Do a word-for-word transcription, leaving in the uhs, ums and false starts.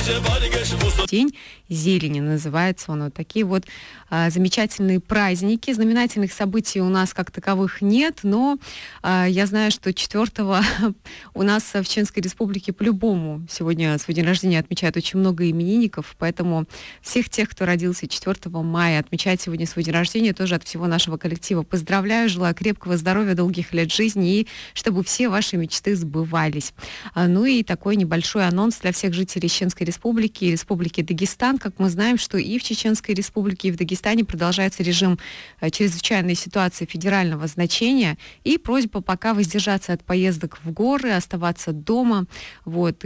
День зелени называется он. Вот такие вот а, замечательные праздники. Знаменательных событий у нас как таковых нет, но а, я знаю, что четвёртого у нас в Чеченской Республике по-любому сегодня свой день рождения отмечают очень много именинников, поэтому всех тех, кто родился четвёртого мая, отмечает сегодня свой день рождения, тоже от всего нашего коллектива поздравляю, желаю крепкого здоровья, долгих лет жизни и чтобы все ваши мечты сбывались. А, ну и такой небольшой анонс для всех жителей Чеченской Республики и Республики Дагестан. Как мы знаем, что и в Чеченской Республике, и в Дагестане продолжается режим э, чрезвычайной ситуации федерального значения, и просьба пока воздержаться от поездок в горы, оставаться дома. Вот.